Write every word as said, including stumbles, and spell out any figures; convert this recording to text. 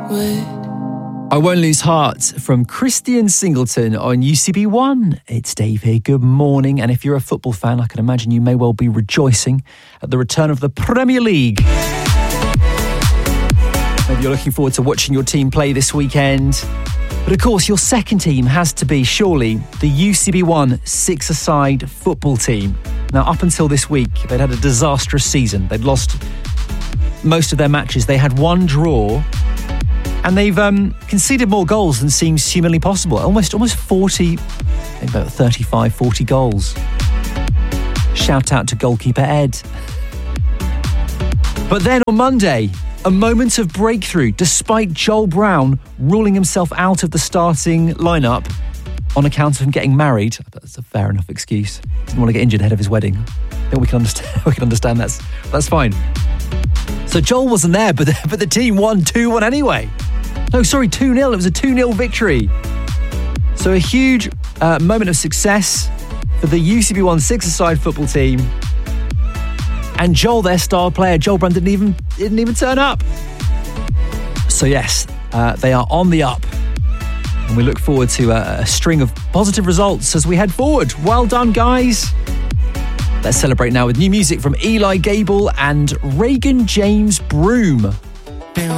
I Won't Lose Heart from Christian Singleton on U C B one. It's Dave here. Good morning. And if you're a football fan, I can imagine you may well be rejoicing at the return of the Premier League. Maybe you're looking forward to watching your team play this weekend. But of course, your second team has to be, surely, the U C B one six-a-side football team. Now, up until this week, they'd had a disastrous season. They'd lost most of their matches. They had one draw. And they've um, conceded more goals than seems humanly possible. Almost almost forty, about thirty-five, forty goals. Shout out to goalkeeper Ed. But then on Monday, a moment of breakthrough despite Joel Brown ruling himself out of the starting lineup on account of him getting married. That's a fair enough excuse. Didn't want to get injured ahead of his wedding. I think we can understand, we can understand that's, that's fine. So Joel wasn't there, but the, but the team won two one anyway. No, sorry, two nil. It was a two nil victory. So a huge uh, moment of success for the U C B one six-a-side football team. And Joel, their star player, Joel Brown, didn't even, didn't even turn up. So yes, uh, they are on the up. And we look forward to a, a string of positive results as we head forward. Well done, guys. Let's celebrate now with new music from Eli Gable and Reagan James Broom.